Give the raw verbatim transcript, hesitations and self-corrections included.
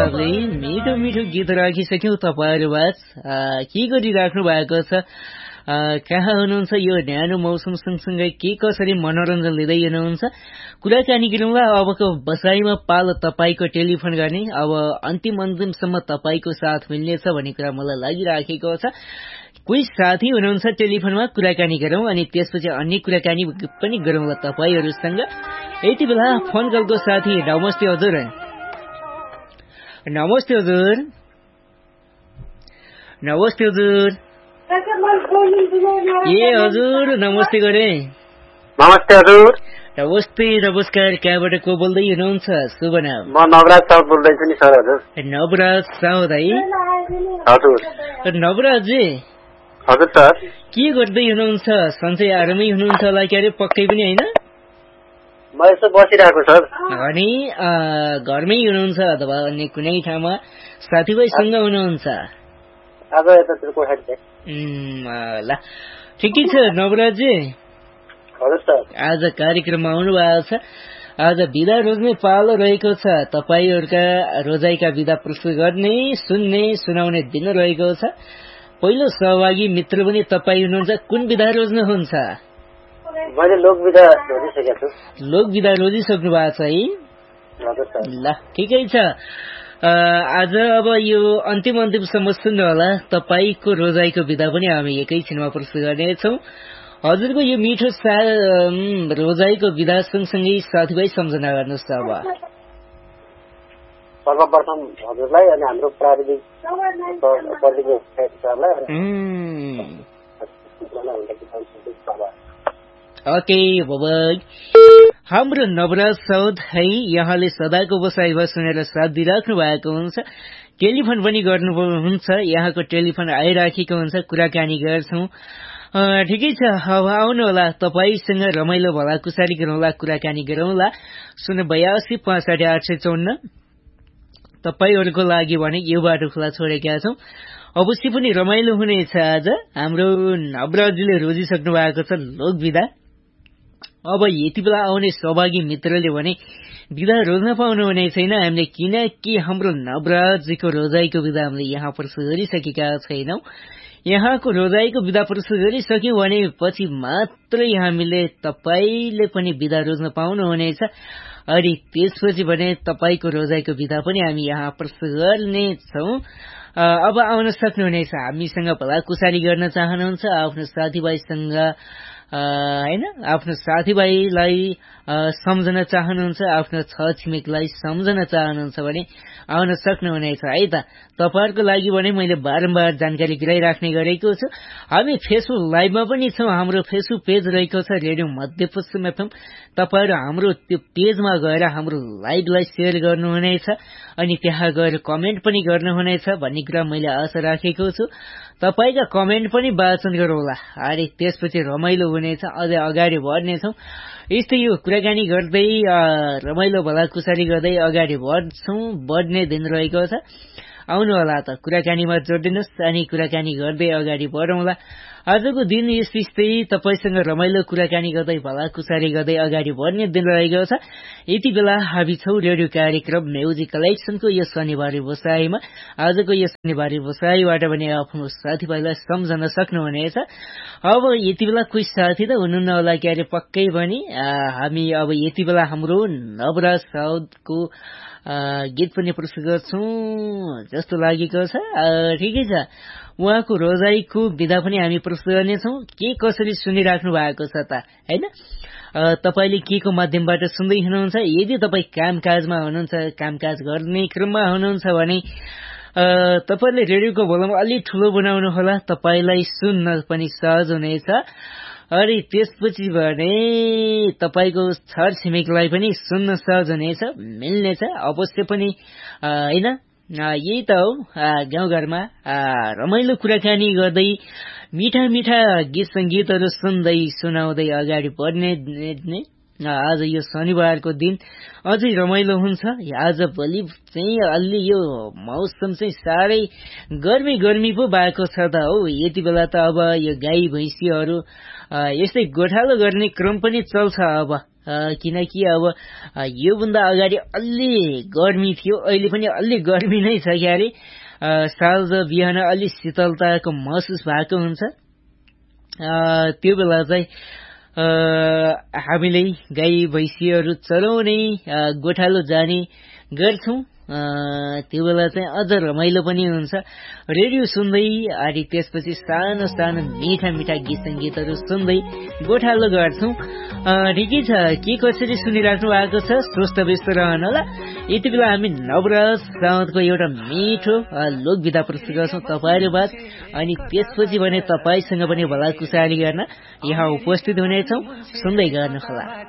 हिसाबले मिठो मिठो गीत राखिसक्यौँ तपाईँहरूबाट। के गरिराख्नु भएको छ, कहाँ हुनुहुन्छ, यो न्यानो मौसम सँगसँगै के कसरी मनोरञ्जन लिँदै हुनुहुन्छ, कुराकानी गरौँला। अबको बसाइमा पालो तपाईँको टेलिफोन गर्ने। अब अन्तिम अन्तिमसम्म तपाईँको साथ मिल्नेछ भन्ने कुरा मलाई लागिराखेको छ। कोही साथी हुनुहुन्छ टेलिफोनमा, कुराकानी गरौँ अनि त्यसपछि अन्य कुराकानी पनि गरौँला तपाईँहरूसँग। यति बेला फोन कलको साथी, नमस्ते हजुर। नमस्ते हजुर। नमस्ते हजुर। ए हजुर, नमस्ते गरे। नमस्ते हजुर। नमस्ते, नमस्कार। कहाँबाट को बोल्दै हुनुहुन्छ? शुभ नाम? म नवराज साउद बोल्दैछु नि सर। हजुर नवराज साउद है? हजुर। नवराज जी हजुर सर। के गर्दै हुनुहुन्छ? सन्चै आरामै हुनुहुन्छ होला क्यारे? पक्कै पनि होइन? म यसो बसिरहेको सर। अनि घरमै हुनुहुन्छ अथवा अन्य कुनै ठाउँमा साथीभाइसँग हुनुहुन्छ? आज यतातिर कोठारी। ल ठिकै छ नवराजी। हजुर सर। आज कार्यक्रममा आउनु भएको छ। आज बिदा रोज्ने पालो रहेको छ। तपाईँहरूका रोजाइका बिदा प्रस्तुत गर्ने, सुन्ने, सुनाउने दिन रहेको छ। पहिलो सहभागी मित्र पनि तपाईँ हुनुहुन्छ। कुन बिदा रोज्नुहुन्छ? मैले लोक बिदा रोजिसकेको छु। लोक बिदा रोजिसक्नु भएको छ है? हजुर सर। ल ठिकै छ। आज अब यो अन्तिम अन्तिमसम्म सुन्नु होला। तपाईँको रोजाइको बिदा पनि हामी एकैछिनमा प्रस्तुत गर्नेछौँ। हजुरको यो मिठो सा रोजाइको बिदा सँगसँगै साथीभाइ सम्झना गर्नुहोस्। अब सर्वप्रथम हजुरलाई अनि हाम्रो प्राविधिक ओके बाबाई। हाम्रो नवराज साउद है, यहाँले सदाको बसाइमा सुनेर साथ दिइराख्नु भएको हुन्छ। टेलिफोन पनि गर्नुहुन्छ, यहाँको टेलिफोन आइराखेको हुन्छ, कुराकानी गर्छौँ। ठिकै छ। अब आउनु होला, तपाईँसँग रमाइलो भला कुसारी गरौँला, कुराकानी गरौँला। शून्य बयासी पाँचसाठी आठ सय चौन्न तपाईँहरूको लागि भने यो बाटो खुला छोडेका छौँ। अवश्य पनि रमाइलो हुनेछ। आज हाम्रो नवराजले रोजिसक्नु भएको छ लोक बिदा। अब यति बेला आउने सहभागी मित्रले भने बिदा रोज्न पाउनु हुने छैन हामीले, किनकि हाम्रो नवराजीको रोजाइको बिदा हामीले यहाँ प्रस्तुत गरिसकेका छैनौँ। यहाँको रोजाइको बिदा प्रस्तुत गरिसक्यौँ भने पछि मात्रै हामीले तपाईँले पनि बिदा रोज्न पाउनुहुनेछ। अनि त्यसपछि भने तपाईँको रोजाइको बिदा पनि हामी यहाँ प्रस्तुत गर्नेछौँ। अब आउन सक्नुहुनेछ। हामीसँग भला कुसारी गर्न चाहनुहुन्छ, आफ्नो साथीभाइसँग होइन, आफ्नो साथीभाइलाई सम्झन चाहनुहुन्छ, आफ्नो छरछिमेकलाई सम्झन चाहनुहुन्छ भने आउन सक्नुहुनेछ है त। तपाईँहरूको लागि भने मैले बारम्बार जानकारी गराइराख्ने गरेको छु। हामी फेसबुक लाइभमा पनि छौँ। हाम्रो फेसबुक पेज रहेको छ रेडियो मध्यपश्चिम एफएम। तपाईँहरू हाम्रो त्यो पेजमा गएर हाम्रो लाइभलाई सेयर गर्नुहुनेछ अनि त्यहाँ गएर कमेन्ट पनि गर्नुहुनेछ भन्ने कुरा मैले आशा राखेको छु। तपाईँका कमेन्ट पनि वाचन गरौँला अनि त्यसपछि रमाइलो हुनेछ, अझै अगाडि बढ्नेछौँ। यस्तै यो कुराकानी गर्दै रमाइलो भला कुसारी गर्दै अगाडि बढ्छौँ, बढ्ने दिन रहेको छ। आउनु होला त, कुराकानीमा जोडिनुहोस् अनि कुराकानी गर्दै अगाडि बढौँला। आजको दिन यस्तै तपाईँसँग रमाइलो कुराकानी गर्दै भला कुसारी गर्दै अगाडि बढ्ने दिन रहेको छ। यति बेला हामी छौँ रेडियो कार्यक्रम म्युजिक कलेक्सनको यो शनिबार बसाइमा। आजको यो शनिबार बसाइबाट पनि आफ्नो साथीभाइलाई सम्झन सक्नुहुनेछ। अब यति बेला कोही साथी त हुनुहुन्न होला क्यारे? पक्कै पनि हामी अब यति बेला हाम्रो नवराज साउदको गीत पनि प्रस्तुत गर्छौँ जस्तो लागेको छ। ठिकै छ, उहाँको रोजाइको बिदा पनि हामी प्रस्तुत गर्नेछौँ। के कसरी सुनिराख्नु भएको छ त होइन? तपाईँले के को माध्यमबाट सुन्दै हुनुहुन्छ? यदि तपाईँ कामकाजमा हुनुहुन्छ, कामकाज गर्ने क्रममा हुनुहुन्छ भने तपाईँले रेडियोको भोल्युम अलि ठुलो बनाउनु होला, तपाईँलाई सुन्न पनि सहज हुनेछ। अनि त्यसपछि भने तपाईँको छरछिमेकलाई पनि सुन्न सहज हुनेछ, मिल्नेछ अवश्य पनि होइन। यही त हो गाउँघरमा रमाइलो कुराकानी गर्दै मिठा मिठा गीत सङ्गीतहरू सुन्दै सुनाउँदै अगाडि बढ्ने आज यो शनिबारको दिन अझै रमाइलो हुन्छ। आज भोलि चाहिँ अलि यो मौसम चाहिँ साह्रै गर्मी गर्मी पो भएको छ त हौ। यति बेला त अब यो गाई भैँसीहरू यस्तै गोठालो गर्ने क्रम पनि चल्छ अब, किनकि अब योभन्दा अगाडि अलि गर्मी थियो, अहिले पनि अलि गर्मी नै छ क्यारे। साँझ बिहान अलि शीतलताको महसुस भएको हुन्छ। त्यो बेला चाहिँ हामीले गाई भैँसीहरू चराउने गोठालो जाने गर्छौं। त्यो बेला चाहिँ अझ रमाइलो पनि हुन्छ। रेडियो सुन्दै अनि त्यसपछि सानो सानो मिठा मिठा गीत सङ्गीतहरू सुन्दै गोठालो गर्छौं। ठिकै छ, के कसरी सुनिराख्नु भएको छ स्वस्थ व्यस्त रहन होला। यति बेला हामी नवराज साउदको एउटा मिठो लोकविधा प्रस्तुत गर्छौं तपाईहरुबाट, अनि त्यसपछि भने तपाईसँग पनि भलाकुसारी गर्न यहाँ उपस्थित हुनेछौं। सुन्दै गर्नुहोला।